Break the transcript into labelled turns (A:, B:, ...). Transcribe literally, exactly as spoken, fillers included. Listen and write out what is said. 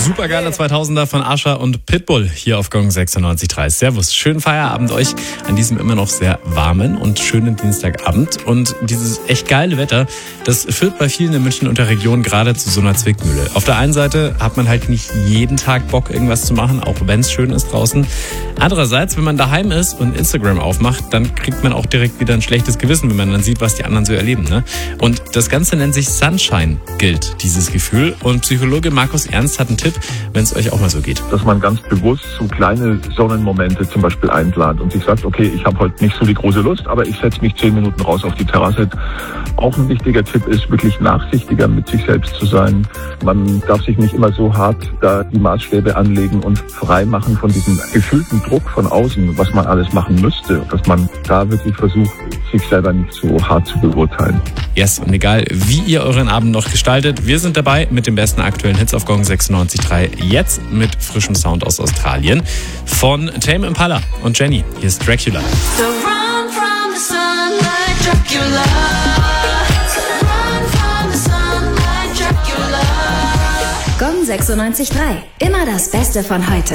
A: Supergeiler zweitausender von Asha und Pitbull hier auf Gong sechsundneunzig Komma drei. Servus, schönen Feierabend euch an diesem immer noch sehr warmen und schönen Dienstagabend. Und dieses echt geile Wetter, das führt bei vielen in München und der Region gerade zu so einer Zwickmühle. Auf der einen Seite hat man halt nicht jeden Tag Bock, irgendwas zu machen, auch wenn es schön ist draußen. Andererseits, wenn man daheim ist und Instagram aufmacht, dann kriegt man auch direkt wieder ein schlechtes Gewissen, wenn man dann sieht, was die anderen so erleben. Ne? Und das Ganze nennt sich Sunshine Guilt, dieses Gefühl. Und Psychologe Markus Ernst hat einen Tipp, wenn es euch auch mal so geht.
B: Dass man ganz bewusst so kleine Sonnenmomente zum Beispiel einplant und sich sagt, okay, ich habe heute nicht so die große Lust, aber ich setze mich zehn Minuten raus auf die Terrasse. Auch ein wichtiger Tipp ist, wirklich nachsichtiger mit sich selbst zu sein. Man darf sich nicht immer so hart da die Maßstäbe anlegen und frei machen von diesem gefühlten Druck von außen, was man alles machen müsste. Dass man da wirklich versucht, sich selber nicht so hart zu beurteilen.
A: Yes, und egal, wie ihr euren Abend noch gestaltet, wir sind dabei mit den besten aktuellen Hits auf Gong sechsundneunzig Komma drei. Jetzt mit frischem Sound aus Australien von Tame Impala und Jenny. Hier ist Dracula.
C: So run from the sun like Dracula. Run from the sun like Dracula.
D: Gong sechsundneunzig Komma drei. Immer das Beste von heute.